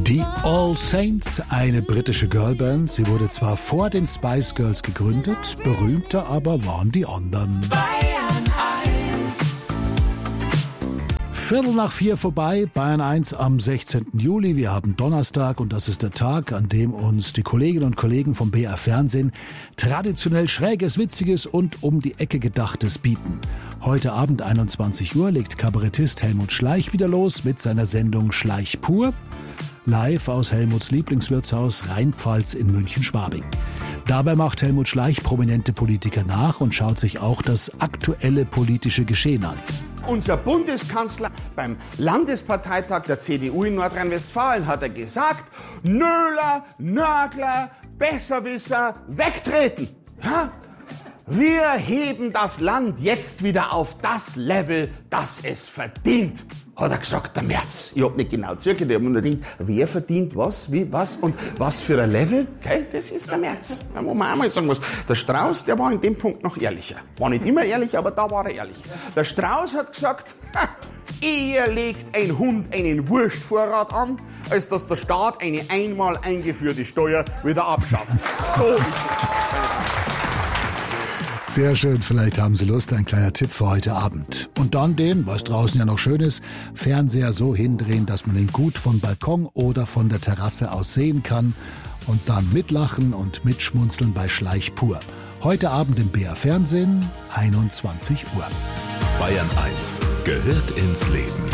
Die All Saints, eine britische Girlband. Sie wurde zwar vor den Spice Girls gegründet, berühmter aber waren die anderen. 3:15 vorbei, Bayern 1 am 16. Juli. Wir haben Donnerstag und das ist der Tag, an dem uns die Kolleginnen und Kollegen vom BR Fernsehen traditionell Schräges, Witziges und um die Ecke Gedachtes bieten. Heute Abend 21 Uhr legt Kabarettist Helmut Schleich wieder los mit seiner Sendung Schleich pur. Live aus Helmuts Lieblingswirtshaus Rheinpfalz in München-Schwabing. Dabei macht Helmut Schleich prominente Politiker nach und schaut sich auch das aktuelle politische Geschehen an. Unser Bundeskanzler beim Landesparteitag der CDU in Nordrhein-Westfalen hat er gesagt, Nöler, Nörgler, Besserwisser, wegtreten. Ja? Wir heben das Land jetzt wieder auf das Level, das es verdient, hat er gesagt, der Merz. Ich hab nicht genau zugehört, ich hab nur gedacht, wer verdient was, wie, was und was für ein Level? Okay, das ist der Merz. Da muss man einmal sagen, was. Der Strauß, der war in dem Punkt noch ehrlicher. War nicht immer ehrlich, aber da war er ehrlich. Der Strauß hat gesagt, eher legt ein Hund einen Wurstvorrat an, als dass der Staat eine einmal eingeführte Steuer wieder abschafft. So ist es. Sehr schön, vielleicht haben Sie Lust, ein kleiner Tipp für heute Abend. Und dann den, was draußen ja noch schön ist, Fernseher so hindrehen, dass man ihn gut vom Balkon oder von der Terrasse aus sehen kann und dann mitlachen und mitschmunzeln bei Schleich pur. Heute Abend im BR Fernsehen, 21 Uhr. Bayern 1 gehört ins Leben.